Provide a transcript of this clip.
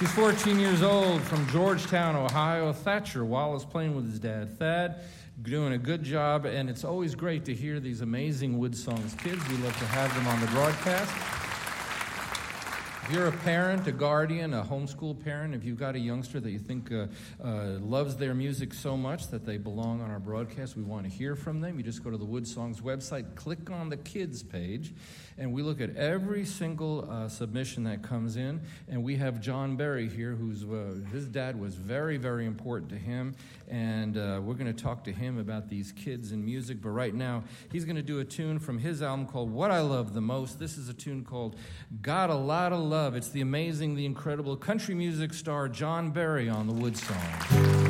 He's 14 years old from Georgetown, Ohio. Thatcher Wallace playing with his dad. Thad doing a good job, and it's always great to hear these amazing Wood Songs kids. We love to have them on the broadcast. If you're a parent, a guardian, a homeschool parent, if you've got a youngster that you think loves their music so much that they belong on our broadcast, we want to hear from them. You just go to the Wood Songs website, click on the kids page, and we look at every single submission that comes in. And we have John Berry here, who's his dad was very, very important to him, and we're going to talk to him about these kids and music. But right now, he's going to do a tune from his album called What I Love the Most. This is a tune called Got a Lot of Love. It's the amazing, the incredible country music star John Berry on the Wood Songs.